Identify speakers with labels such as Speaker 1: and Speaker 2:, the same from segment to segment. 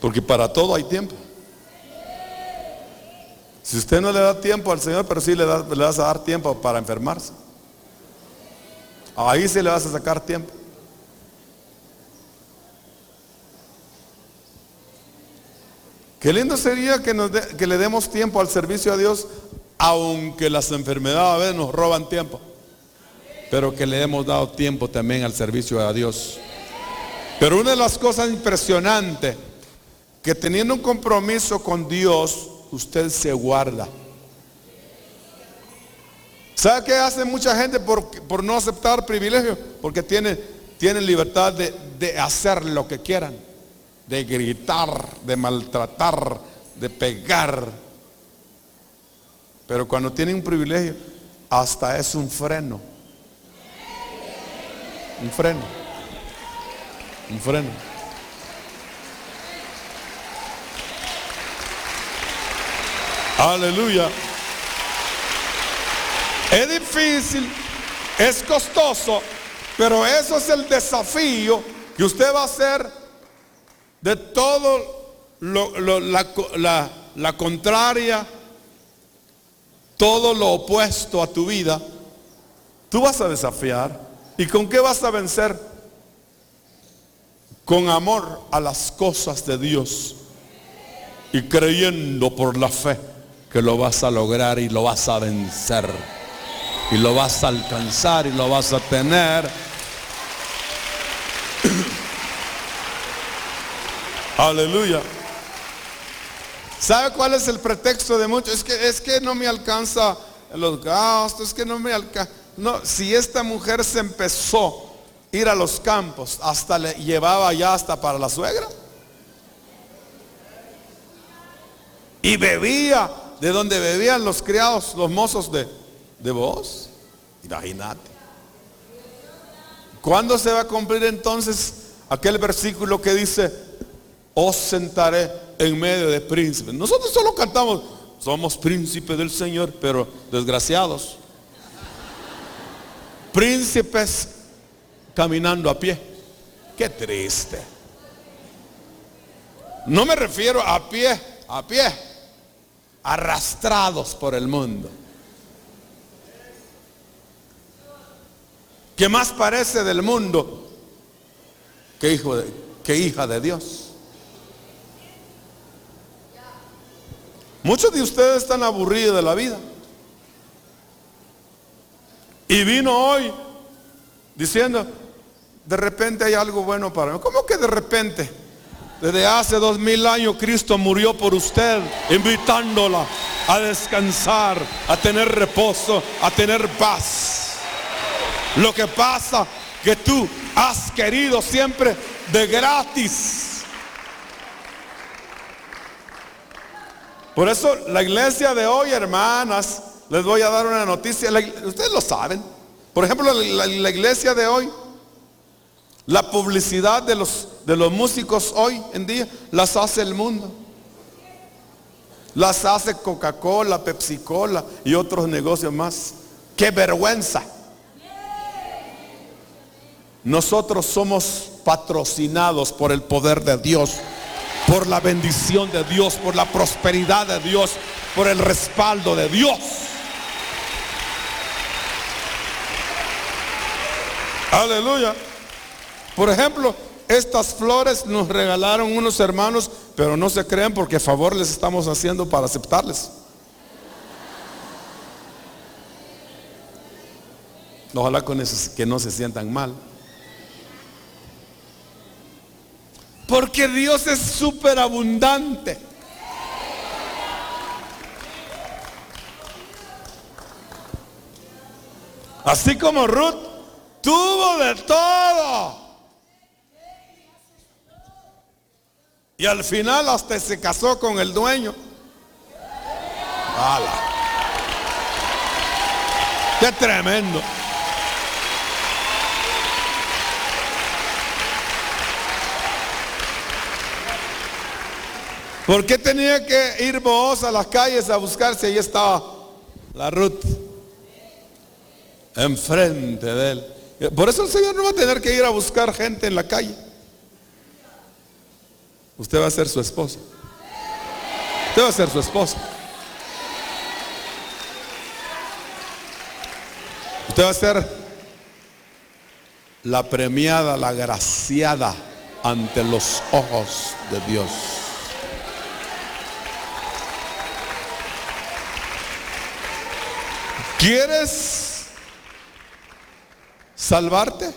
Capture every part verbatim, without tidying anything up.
Speaker 1: Porque para todo hay tiempo. Si usted no le da tiempo al Señor, pero sí le, da, le vas a dar tiempo para enfermarse, ahí sí le vas a sacar tiempo. Qué lindo sería que, nos de, que le demos tiempo al servicio a Dios, aunque las enfermedades a veces nos roban tiempo, pero que le hemos dado tiempo también al servicio a Dios. Pero una de las cosas impresionantes, que teniendo un compromiso con Dios, usted se guarda. ¿Sabe qué hace mucha gente por, por no aceptar privilegios? Porque tiene, tienen libertad de, de hacer lo que quieran, de gritar, de maltratar, de pegar. Pero cuando tienen un privilegio, hasta es un freno. Un freno. Un freno. Aleluya. Es difícil, es costoso, pero eso es el desafío que usted va a hacer de todo lo, lo, la, la, la contraria, todo lo opuesto a tu vida. Tú vas a desafiar. ¿Y con qué vas a vencer? Con amor a las cosas de Dios y creyendo por la fe que lo vas a lograr y lo vas a vencer y lo vas a alcanzar y lo vas a tener. Aleluya. ¿Sabe cuál es el pretexto de muchos? Es que, es que no me alcanza los gastos, es que no me alcanza. No, si esta mujer se empezó a ir a los campos, hasta le llevaba ya hasta para la suegra. Y bebía de donde bebían los criados, los mozos de, de Booz. Imagínate. ¿Cuándo se va a cumplir entonces aquel versículo que dice: os sentaré en medio de príncipes? Nosotros solo cantamos: somos príncipes del Señor, pero desgraciados, príncipes caminando a pie. Qué triste. No me refiero a pie, a pie, arrastrados por el mundo. ¿Qué más parece del mundo que hijo de, que hija de Dios? Muchos de ustedes están aburridos de la vida. Y vino hoy diciendo: de repente hay algo bueno para mí. ¿Cómo que de repente? Desde hace dos mil años Cristo murió por usted, invitándola a descansar, a tener reposo, a tener paz. Lo que pasa que tú has querido siempre de gratis. Por eso la iglesia de hoy, hermanas, les voy a dar una noticia. La, ustedes lo saben. Por ejemplo, la, la iglesia de hoy, la publicidad de los, de los músicos hoy en día las hace el mundo. Las hace Coca-Cola, Pepsi-Cola y otros negocios más. ¡Qué vergüenza! Nosotros somos patrocinados por el poder de Dios, por la bendición de Dios, por la prosperidad de Dios, por el respaldo de Dios. Aleluya. Por ejemplo, estas flores nos regalaron unos hermanos, pero no se crean, porque favor les estamos haciendo para aceptarles. Ojalá que no se sientan mal. Porque Dios es súper abundante. Así como Ruth tuvo de todo. Y al final hasta se casó con el dueño. ¡Hala! ¡Qué tremendo! ¿Por qué tenía que ir Booz a las calles a buscarse? Ahí estaba la Ruth enfrente de él. Por eso el Señor no va a tener que ir a buscar gente en la calle. Usted va a ser su esposa. Usted va a ser su esposa. Usted va a ser la premiada, la agraciada ante los ojos de Dios. ¿Quieres salvarte?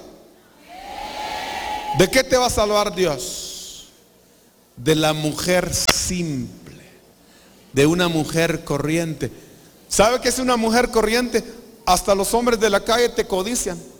Speaker 1: ¿De qué te va a salvar Dios? De la mujer simple, de una mujer corriente. ¿Sabe qué es una mujer corriente? Hasta los hombres de la calle te codician.